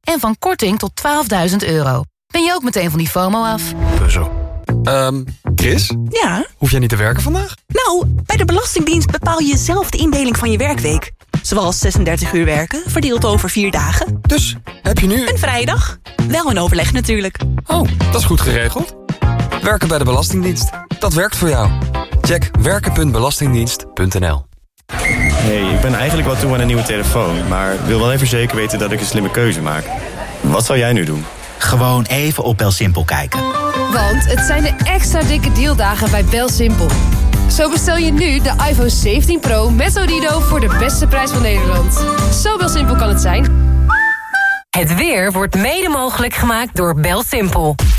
En van korting tot €12.000. Ben je ook meteen van die FOMO af? Puzzel. Chris? Ja? Hoef jij niet te werken vandaag? Nou, bij de Belastingdienst bepaal je zelf de indeling van je werkweek. Zoals 36 uur werken, verdeeld over 4 dagen. Dus, heb je nu... Een vrije dag. Wel een overleg natuurlijk. Oh, dat is goed geregeld. Werken bij de Belastingdienst. Dat werkt voor jou. Check werken.belastingdienst.nl. Hey, ik ben eigenlijk wel toe aan een nieuwe telefoon, maar wil wel even zeker weten dat ik een slimme keuze maak. Wat zou jij nu doen? Gewoon even op BelSimpel kijken. Want het zijn de extra dikke dealdagen bij BelSimpel. Zo bestel je nu de iPhone 17 Pro met Odido voor de beste prijs van Nederland. Zo BelSimpel kan het zijn. Het weer wordt mede mogelijk gemaakt door BelSimpel.